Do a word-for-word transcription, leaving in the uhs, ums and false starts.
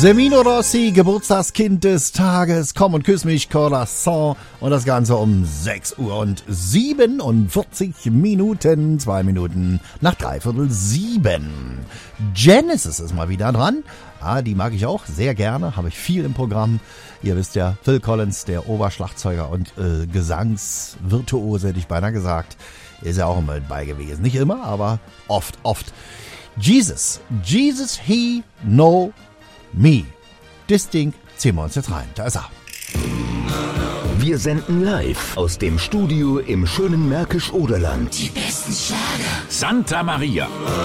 Semino Rossi, Geburtstagskind des Tages. Komm und küss mich, Corazon. Und das Ganze um sechs Uhr und siebenundvierzig Minuten. Zwei Minuten nach dreiviertel sieben. Genesis ist mal wieder dran. Ah, die mag ich auch sehr gerne. Habe ich viel im Programm. Ihr wisst ja, Phil Collins, der Oberschlagzeuger und äh, Gesangsvirtuose, hätte ich beinahe gesagt, ist ja auch immer mit bei gewesen. Nicht immer, aber oft, oft. Jesus. Jesus, he know me. Das Ding ziehen wir uns jetzt rein. Da ist er. Wir senden live aus dem Studio im schönen Märkisch-Oderland. Die besten Schlager. Santa Maria.